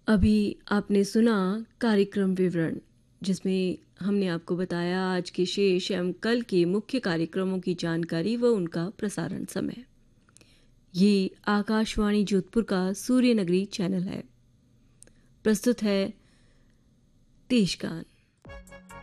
अभी आपने सुना कार्यक्रम विवरण, जिसमें हमने आपको बताया आज के शेष एवं कल के मुख्य कार्यक्रमों की जानकारी व उनका प्रसारण समय। ये आकाशवाणी जोधपुर का सूर्यनगरी चैनल है। प्रस्तुत है देशगान।